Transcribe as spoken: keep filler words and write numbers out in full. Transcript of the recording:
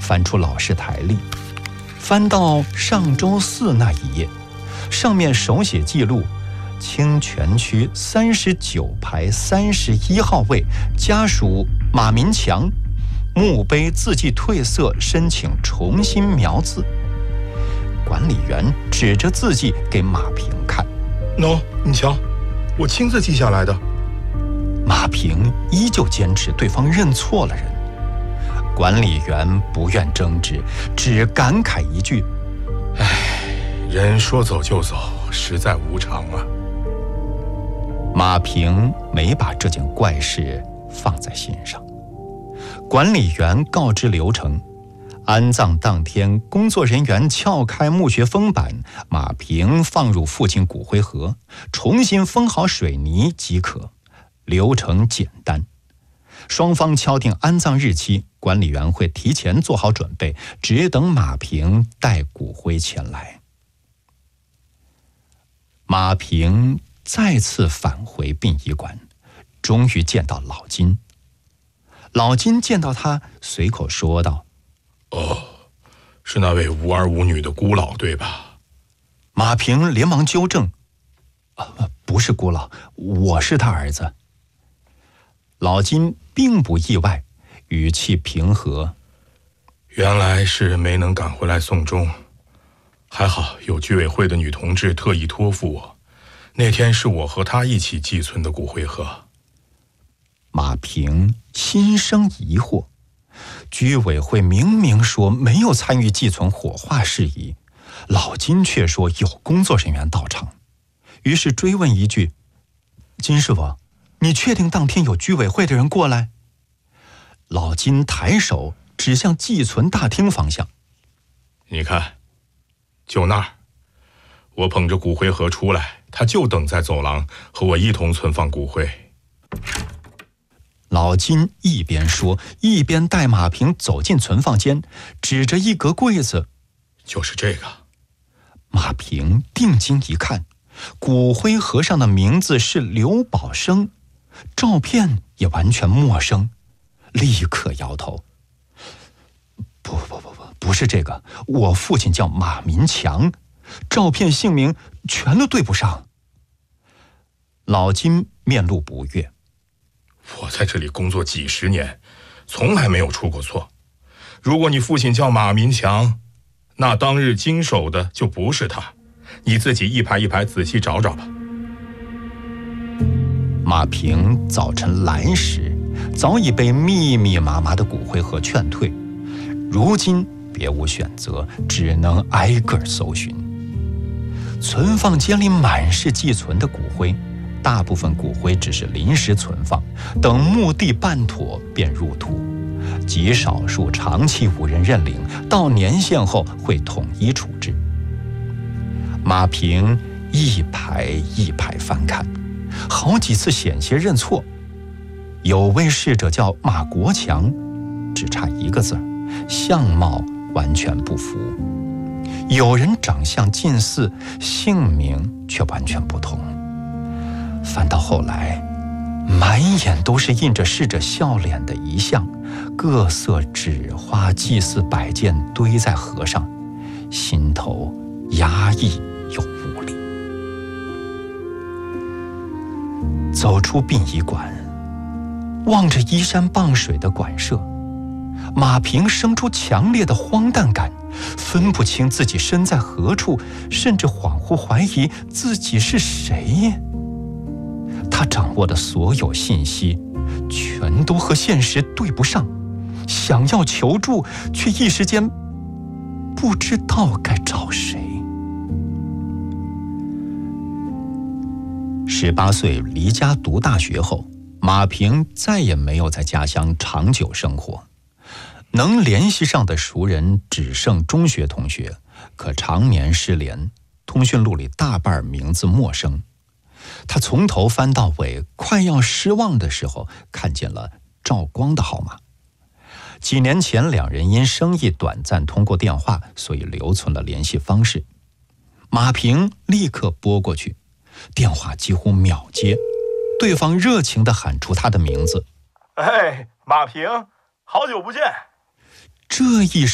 翻出老式台历，翻到上周四那一页，上面手写记录清泉区三十九排三十一号位家属马民强，墓碑字迹褪色，申请重新描字。管理员指着字迹给马平看：“ 喏，你瞧，我亲自记下来的。” 马平依旧坚持对方认错了人。管理员不愿争执，只感慨一句：“ 唉，人说走就走，实在无常啊。” 马平没把这件怪事放在心上。管理员告知流程，安葬当天，工作人员撬开墓穴封板，马平放入父亲骨灰盒，重新封好水泥即可。流程简单，双方敲定安葬日期，管理员会提前做好准备，只等马平带骨灰前来。马平再次返回殡仪馆，终于见到老金。老金见到他，随口说道：“ 哦，是那位无儿无女的孤老，对吧？” 马平连忙纠正：“啊，不是孤老，我是他儿子。”老金并不意外，语气平和：“ 原来是没能赶回来送终，还好有居委会的女同志特意托付我，那天是我和她一起寄存的骨灰盒。” 马平心生疑惑，居委会明明说没有参与寄存火化事宜，老金却说有工作人员到场，于是追问一句：“金师傅，你确定当天有居委会的人过来？”老金抬手指向寄存大厅方向：“ 你看，就那儿，我捧着骨灰盒出来，他就等在走廊和我一同存放骨灰。” 老金一边说，一边带马平走进存放间，指着一格柜子：“ 就是这个。” 马平定睛一看，骨灰盒上的名字是刘宝生，照片也完全陌生，立刻摇头：“不不不不，不是这个，我父亲叫马民强，照片姓名全都对不上。”老金面露不悦：“ 我在这里工作几十年，从来没有出过错。如果你父亲叫马民强，那当日经手的就不是他，你自己一排一排仔细找找吧。” 马平早晨来时，早已被密密麻麻的骨灰盒劝退，如今别无选择，只能挨个搜寻。存放间里满是寄存的骨灰，大部分骨灰只是临时存放，等墓地办妥便入土，极少数长期无人认领，到年限后会统一处置。马平一排一排翻看，好几次险些认错。有位逝者叫马国强，只差一个字，相貌完全不符；有人长相近似，姓名却完全不同。翻到后来，满眼都是印着逝者笑脸的遗像，各色纸花祭祀摆件堆在盒上，心头压抑又无力。走出殡仪馆，望着依山傍水的馆舍，马平生出强烈的荒诞感，分不清自己身在何处，甚至恍惚怀疑自己是谁。他掌握的所有信息全都和现实对不上，想要求助，却一时间不知道该找谁。十八岁离家读大学后，马平再也没有在家乡长久生活，能联系上的熟人只剩中学同学，可常年失联，通讯录里大半名字陌生。他从头翻到尾，快要失望的时候，看见了赵光的号码。几年前，两人因生意短暂通过电话，所以留存了联系方式。马平立刻拨过去，电话几乎秒接，对方热情地喊出他的名字：“ 哎，马平，好久不见。” 这一